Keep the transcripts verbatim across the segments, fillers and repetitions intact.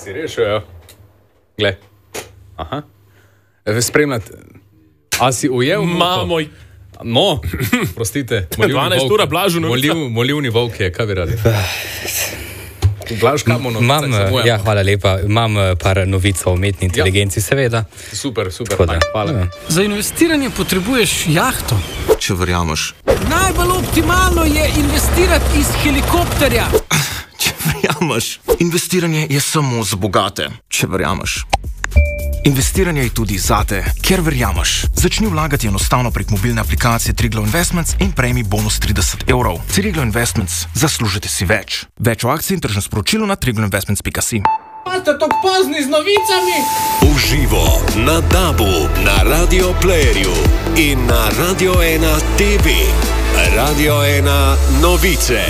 Si rešujo. Gle. Aha. Spremljate. A si ujel? Mamoj. No, prostite. dvanajst ura Blažu novica. Moljiv, molivni volk je, kaj bi radi? Blaž, kamo novica? Imam, ja, hvala lepa. Imam par novic o umetni inteligenci, ja. Seveda. Super, super. Tako da, hvala. Ja. Za investiranje potrebuješ jahto. Če verjameš. Najbolj optimalno je investirati iz helikopterja. Če verjameš. Investiranje je samo za bogate. Če verjameš. Investiranje je tudi zate, ker verjameš. Začni vlagati enostavno prek mobilne aplikacije Triglav Investments in prejmi bonus trideset evrov. Triglav Investments, zaslužite si več. Več o akciji in tržnem sporočilu na triglav investments pika si. Pa ste tako pozni z novicami? Uživo na Dabu, na Radio Playerju in na Radio ena T V. Radio ena novice.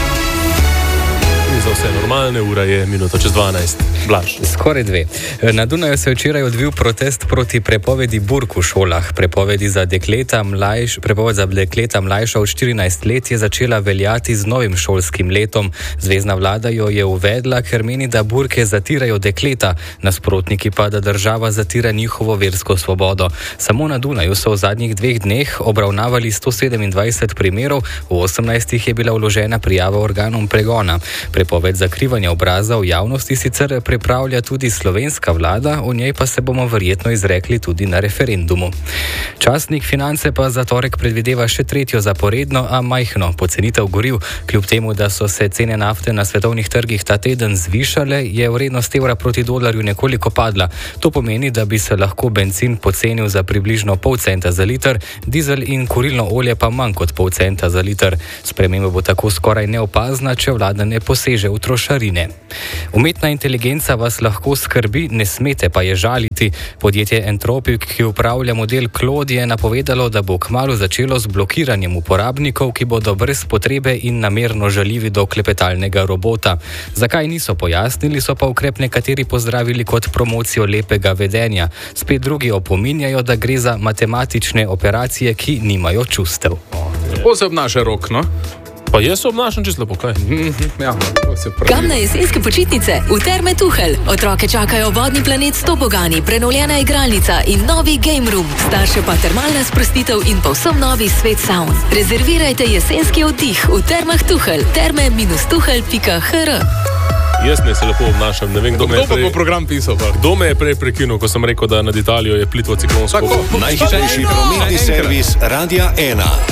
Za vse normalne, ura je minuto čez dvanajst. Blaž. Skoraj dve. Na Dunaju se je včeraj odvil protest proti prepovedi burk v šolah. Prepovedi za dekleta mlajš, prepoved za dekleta mlajša od štirinajst let je začela veljati z novim šolskim letom. Zvezna vlada jo je uvedla, ker meni, da burke zatirajo dekleta, nasprotniki pa, da država zatira njihovo versko svobodo. Samo na Dunaju so v zadnjih dveh dneh obravnavali sto sedemindvajset primerov, v osemnajstih je bila vložena prijava organom pregona. Prepoved zakrivanja obraza v javnosti sicer pripravlja tudi slovenska vlada, o njej pa se bomo verjetno izrekli tudi na referendumu. Časnik Finance pa za torek predvideva še tretjo zaporedno, a majhno pocenitev goriv. Kljub temu, da so se cene nafte na svetovnih trgih ta teden zvišale, je vrednost evra proti dolarju nekoliko padla. To pomeni, da bi se lahko bencin pocenil za približno pol centa za liter, dizel in kurilno olje pa manj kot pol centa za liter. Sprememba bo tako skoraj neopazna, če vlada ne poseže v trošarine. Umetna inteligenca vas lahko skrbi, ne smete pa je žaliti. Podjetje Entropic, ki upravlja model Claude, je napovedalo, da bo kmalu začelo z blokiranjem uporabnikov, ki bodo brez potrebe in namerno žaljivi do klepetalnega robota. Zakaj niso pojasnili, so pa ukrep nekateri pozdravili kot promocijo lepega vedenja. Spet drugi opominjajo, da gre za matematične operacije, ki nimajo čustev. Kako se obnaša Rok, no? Pa jaz se obnašam čisto lepo, kaj? Ja, to se pravi. Kam na jesenske počitnice? V Terme Tuhelj. Otroke čakajo vodni planet s tobogani, prenovljena igralnica in novi game room. Starše pa termalna sprostitev in povsem novi svet saun. Rezervirajte jesenski oddih v Termah Tuhelj. terme tuhelj pika h r. Jaz ne se lepo obnašam, ne vem, kdo me je prej... Kdo pa po program pisal? Pa? Kdo me je prej prekinul, ko sem rekel, da nad Italijo je plitvo ciklonsko? Najhitrejši prometni servis Radia ena.